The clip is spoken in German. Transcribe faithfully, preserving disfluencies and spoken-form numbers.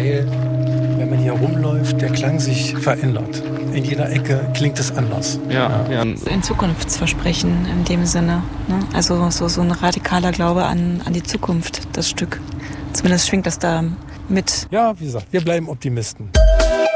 weil, wenn man hier rumläuft, der Klang sich verändert. In jeder Ecke klingt es anders. Ja, ja. Ein Zukunftsversprechen in dem Sinne. Ne? Also so, so ein radikaler Glaube an, an die Zukunft, das Stück. Zumindest schwingt das da mit. Ja, wie gesagt, wir bleiben Optimisten.